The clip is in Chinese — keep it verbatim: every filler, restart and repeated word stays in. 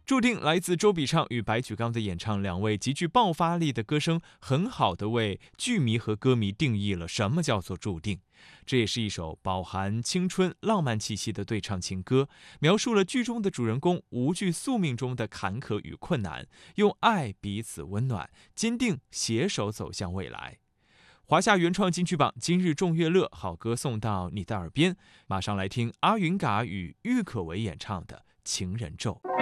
注定来自周笔畅与白举纲的演唱，两位极具爆发力的歌声，很好的为剧迷和歌迷定义了什么叫做注定。这也是一首饱含青春浪漫气息的对唱情歌，描述了剧中的主人公无惧宿命中的坎坷与困难，用爱彼此温暖，坚定携手走向未来。华夏原创金曲榜今日众乐乐，好歌送到你的耳边，马上来听阿云嘎与郁可唯演唱的《情人咒》。